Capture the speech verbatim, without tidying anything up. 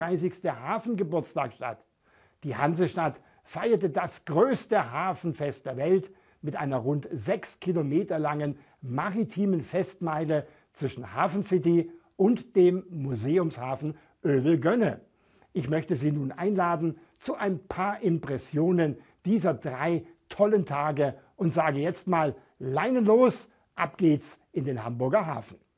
dreißigste Hafengeburtstag statt. Die Hansestadt feierte das größte Hafenfest der Welt mit einer rund sechs Kilometer langen maritimen Festmeile zwischen Hafen City und dem Museumshafen Övelgönne. Ich möchte Sie nun einladen zu ein paar Impressionen dieser drei tollen Tage und sage jetzt mal Leinen los, ab geht's in den Hamburger Hafen.